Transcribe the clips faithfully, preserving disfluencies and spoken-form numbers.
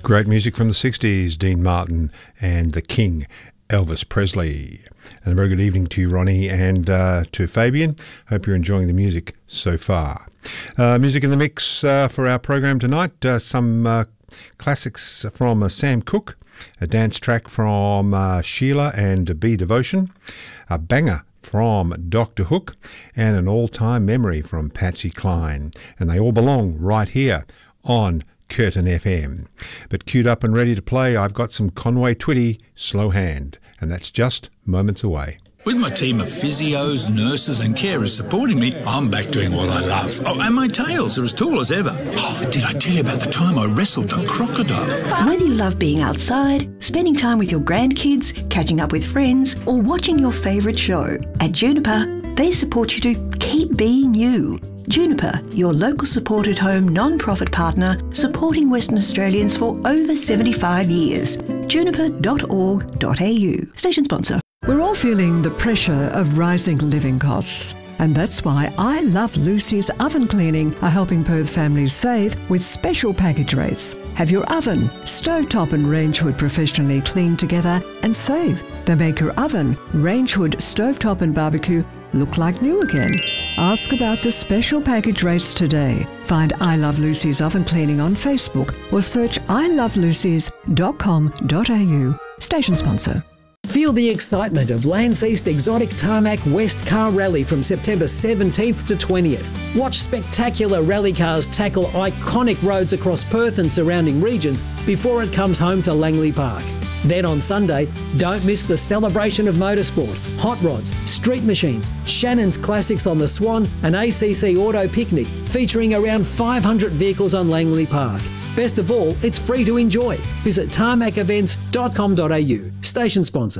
Great music from the sixties, Dean Martin and the King, Elvis Presley. And a very good evening to you, Ronnie, and uh, to Fabian. Hope you're enjoying the music so far. Uh, music in the mix uh, for our program tonight. Uh, some uh, classics from uh, Sam Cooke, a dance track from uh, Sheila and Be Devotion, a banger from Doctor Hook, and an all-time memory from Patsy Cline. And they all belong right here on Curtin F M. But queued up and ready to play, I've got some Conway Twitty, Slow Hand, and that's just moments away. With my team of physios, nurses and carers supporting me, I'm back doing what I love. Oh, and my tails are as tall as ever. Oh, did I tell you about the time I wrestled a crocodile? Whether you love being outside, spending time with your grandkids, catching up with friends, or watching your favourite show, at Juniper, they support you to keep being you. Juniper, your local supported home non-profit partner, supporting Western Australians for over seventy-five years. juniper dot org dot a u. Station sponsor. We're all feeling the pressure of rising living costs. And that's why I Love Lucy's Oven Cleaning are helping Perth families save with special package rates. Have your oven, stovetop and range hood professionally cleaned together and save. They make your oven, range hood, stovetop and barbecue look like new again. Ask about the special package rates today. Find I Love Lucy's Oven Cleaning on Facebook or search i love lucy's dot com dot a u. Station sponsor. Feel the excitement of Lands East Exotic Tarmac West Car Rally from September seventeenth to twentieth. Watch spectacular rally cars tackle iconic roads across Perth and surrounding regions before it comes home to Langley Park. Then on Sunday, don't miss the celebration of motorsport, hot rods, street machines, Shannon's Classics on the Swan, and A C C Auto Picnic featuring around five hundred vehicles on Langley Park. Best of all, it's free to enjoy. Visit tarmac events dot com dot a u. Station sponsor.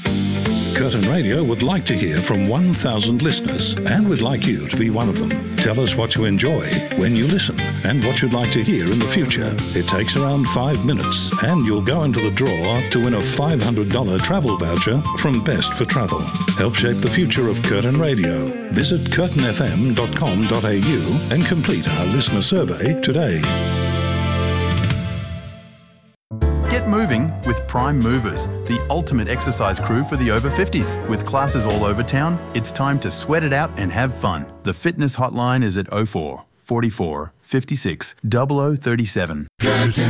Curtin Radio would like to hear from one thousand listeners, and we'd like you to be one of them. Tell us what you enjoy when you listen and what you'd like to hear in the future. It takes around five minutes, and you'll go into the draw to win a five hundred dollars travel voucher from Best for Travel. Help shape the future of Curtin Radio. Visit curtin f m dot com dot a u and complete our listener survey today. Get moving with Prime Movers, the ultimate exercise crew for the over fifties. With classes all over town, it's time to sweat it out and have fun. The fitness hotline is at oh four, forty-four, fifty-six, double oh thirty-seven.